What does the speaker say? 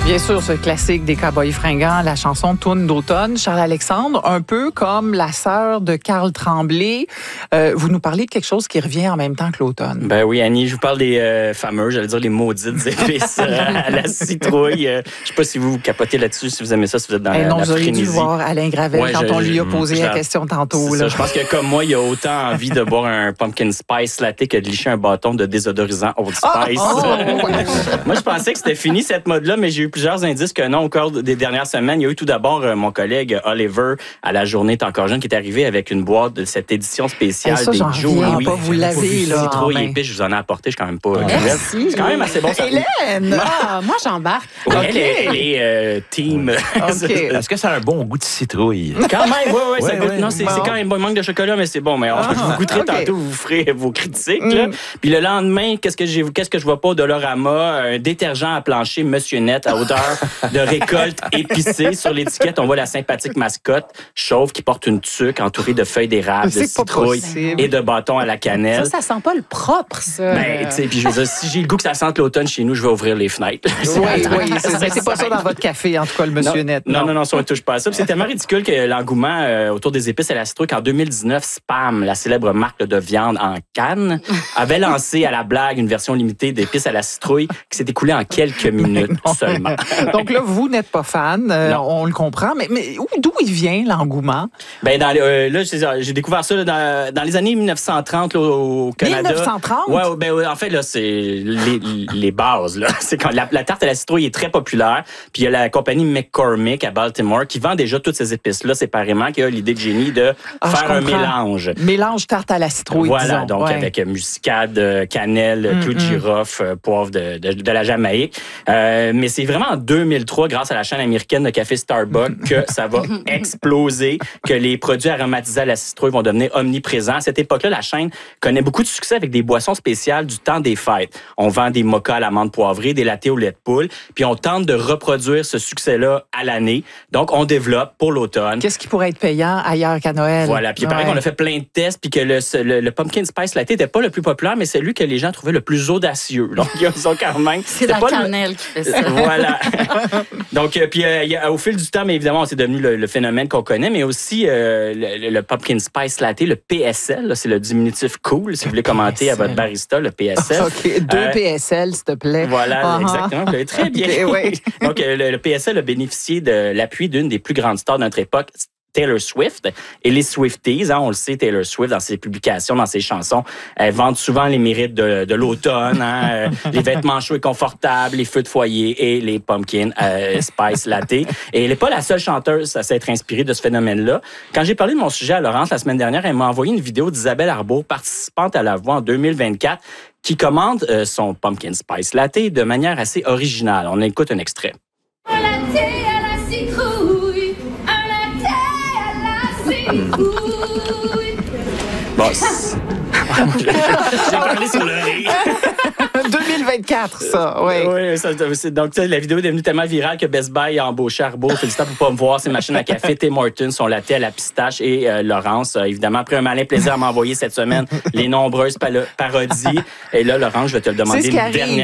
Bien sûr, ce classique des Cowboys fringants, la chanson Toune d'automne. Charles-Alexandre, un peu comme la sœur de Carl Tremblay, vous nous parlez de quelque chose qui revient en même temps que l'automne. Ben oui, Annie, je vous parle des fameux, j'allais dire les maudites épices à la citrouille. Je sais pas si vous capotez là-dessus, si vous aimez ça, si vous êtes dans la non, frénésie. vous auriez dû voir Alain Gravel quand on lui a posé la question tantôt. Là. Je pense que comme moi, il a autant envie de boire un pumpkin spice latte que de licher un bâton de désodorisant Old Spice. Moi, je pensais que c'était fini cette mode-là, mais j'ai eu plusieurs indices que non au cours des dernières semaines. Il y a eu tout d'abord mon collègue Oliver à la journée T'es encore jeune qui est arrivé avec une boîte de cette édition spéciale ça, des Joe Louis. Pas vous l'avez là. Citrouille épice, je vous en ai apporté, je suis quand même pas. Merci. C'est quand même assez bon. Ça. Hélène! Moi, j'embarque. Oui, elle est team. Okay. Est-ce que ça a un bon goût de citrouille? Quand même, oui, ça goûte. Non, c'est bon. quand même bon. Il manque de chocolat, mais c'est bon. Mais je vous goûterai tantôt, vous ferez vos critiques. Là. Puis le lendemain, qu'est-ce que je vois pas au Dollarama? Un détergent à plancher Monsieur Net à odeur de récolte épicée. Sur l'étiquette, on voit la sympathique mascotte chauve qui porte une tuque entourée de feuilles d'érable, de citrouille et de bâtons à la cannelle. Ça sent pas le propre, ça. Ben, tu sais, puis je veux dire, si j'ai le goût que ça sente l'automne chez nous, je vais ouvrir les fenêtres. Oui, c'est pas ça dans votre café, en tout cas, le Monsieur Net. Non, ça ne touche pas à ça. Puis c'est tellement ridicule que l'engouement autour des épices à la citrouille qu'en 2019, Spam, la célèbre marque de viande en canne, avait lancé à la blague une version limitée d'épices à la citrouille qui s'est écoulée en quelques minutes seulement. Donc là, vous n'êtes pas fan, on le comprend, mais d'où il vient l'engouement? Ben là, j'ai découvert ça là, dans les années 1930 là, au Canada. 1930? Ouais, en fait, là, c'est les bases. Là. C'est quand la tarte à la citrouille est très populaire. Puis il y a la compagnie McCormick à Baltimore qui vend déjà toutes ces épices-là séparément, qui a l'idée de génie de faire un mélange. Mélange tarte à la citrouille, voilà, disons. donc avec muscade, cannelle, clou de girofle, poivre de la Jamaïque. Mais c'est vraiment en 2003, grâce à la chaîne américaine de café Starbucks, que ça va exploser, que les produits aromatisés à la citrouille vont devenir omniprésents. À cette époque-là, la chaîne connaît beaucoup de succès avec des boissons spéciales du temps des fêtes. On vend des mochas à l'amande poivrée, des lattés au lait de poule, puis on tente de reproduire ce succès-là à l'année. Donc, on développe pour l'automne. Qu'est-ce qui pourrait être payant ailleurs qu'à Noël? Voilà, puis il paraît qu'on a fait plein de tests, puis que le pumpkin spice latte n'était pas le plus populaire, mais c'est celui que les gens trouvaient le plus audacieux. Donc, ils ont quand même... C'est la cannelle qui fait ça. Voilà. Donc, puis au fil du temps, mais évidemment, c'est devenu le phénomène qu'on connaît, mais aussi le pumpkin spice latte, le PSL, là, c'est le diminutif cool, si vous voulez commenter à votre barista, le PSL. OK, 2 PSL, s'il te plaît. Voilà, exactement. Vous l'avez très bien. Okay, oui. Donc, le PSL a bénéficié de l'appui d'une des plus grandes stars de notre époque, Taylor Swift. Et les Swifties, on le sait, Taylor Swift, dans ses publications, dans ses chansons, elle vante souvent les mérites de l'automne, les vêtements chauds et confortables, les feux de foyer et les pumpkin spice latte. Et elle n'est pas la seule chanteuse à s'être inspirée de ce phénomène-là. Quand j'ai parlé de mon sujet à Laurence la semaine dernière, elle m'a envoyé une vidéo d'Isabelle Arbour, participante à La Voix en 2024, qui commande son pumpkin spice latte de manière assez originale. On écoute un extrait. Un latte à la citrouille, un latte à la citrouille. Bon, j'ai parlé sur le rire. 2024, ça, oui. Oui, donc la vidéo est devenue tellement virale que Best Buy a embauché Arbour. Félicitations pour pas me voir. Ses machines à café, Tim Hortons, son latte à la pistache et Laurence, évidemment, après un malin plaisir à m'envoyer cette semaine les nombreuses parodies. Et là, Laurence, je vais te le demander une dernière